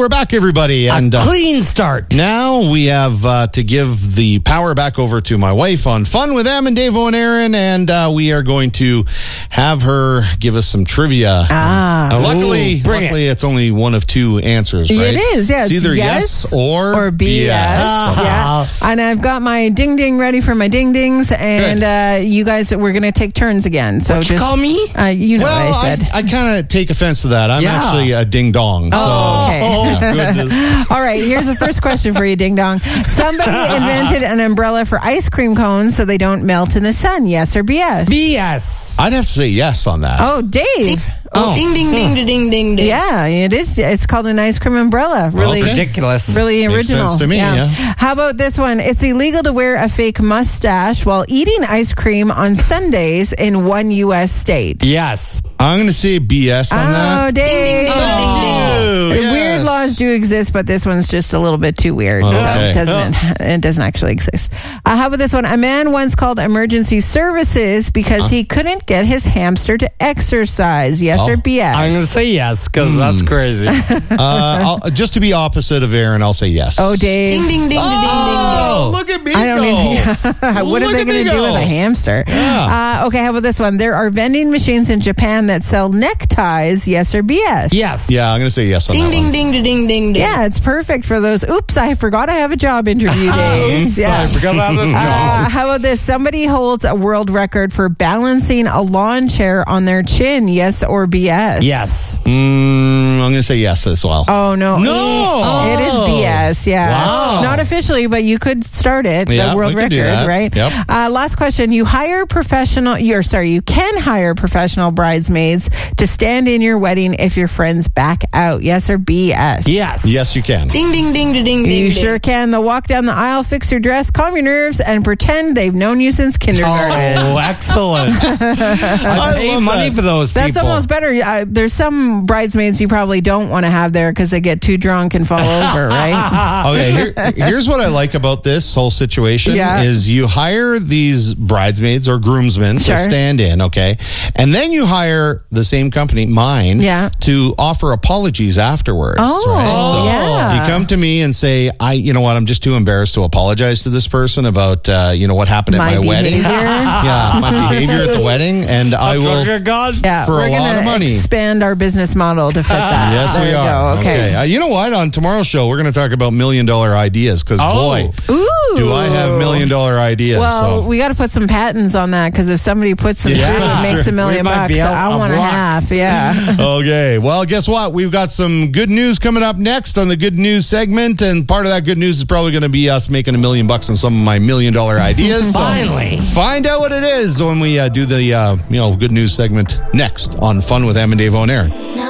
we're back, everybody. And a clean start. Now we have to give the power back over to my wife on Fun with Em and Dave and Aaron, and we are going to have her give us some trivia. Luckily, it's only one of two answers, right? It is, yes. It's either yes or BS. Yeah. And I've got my ding-ding ready for my ding-dings, and you guys, we're going to take turns again. So What'd you call me? You know what I said. I kind of take offense to that. I'm actually a ding-dong. Goodness. All right, here's the first question for you, Ding Dong. Somebody invented an umbrella for ice cream cones so they don't melt in the sun. Yes or BS? BS. I'd have to say yes on that. Oh, Dave. Ding, ding, ding, ding, ding, ding. Yeah, it is. It's called an ice cream umbrella. Really ridiculous. Really original. Makes sense to me, yeah. How about this one? It's illegal to wear a fake mustache while eating ice cream on Sundays in one U.S. state. Yes. I'm going to say BS on that. Oh, Dave. Ding, ding, ding, ding, ding. Weird laws do exist, but this one's just a little bit too weird. Okay. So it doesn't actually exist. How about this one? A man once called emergency services because he couldn't get his hamster to exercise. Yes or BS? I'm going to say yes, because that's crazy. Just to be opposite of Aaron, I'll say yes. Oh, Dave. Ding, ding, ding, ding, Oh, look at me I don't go. What are they going to do with a hamster? Yeah. Okay, how about this one? There are vending machines in Japan that sell neckties. Yes or BS? Yes. Yeah, I'm going to say yes on ding, that ding, one. ding, ding, ding, ding. Yeah, it's perfect for those. Oops, I forgot I have a job interview days. I forgot about the job. How about this? Somebody holds a world record for balancing a lawn chair on their chin. Yes or BS? Yes. I'm going to say yes as well. Oh, no. No. It is BS, yeah. Wow. Not officially, but you could start it, Yeah, the world we could do record, that. right? Yep. Last question. You can hire professional bridesmaids to stand in your wedding if your friends back out. Yes or BS? Yes. Yes, you can. Ding, ding, ding, ding, ding, You ding. sure can. They'll walk down the aisle, fix your dress, calm your nerves, and pretend they've known you since kindergarten. Oh, excellent. I pay love money that. for those people. That's almost better. There's some bridesmaids you probably don't want to have there because they get too drunk and fall over, right? Okay, here's what I like about this whole situation is you hire these bridesmaids or groomsmen to stand in, okay? And then you hire the same company, mine, to offer apologies afterwards. Oh, right? yeah. You come to me and say, you know what, I'm just too embarrassed to apologize to this person about, what happened at my wedding. Yeah, my behavior at the wedding. And I will, for a lot of money. Expand our business model to fit that. Yes, there we are. Go. Okay. You know what? On tomorrow's show, we're going to talk about $1 million ideas because, boy, do I have $1 million ideas. Well, we got to put some patents on that because if somebody puts them through, it makes $1 million bucks. So I want a half. Yeah. Okay. Well, guess what? We've got some good news coming up next on the good news segment, and part of that good news is probably going to be us making $1 million on some of my $1 million ideas. Finally. So find out what it is when we do the good news segment next on Fun with Em and Dave and Aaron.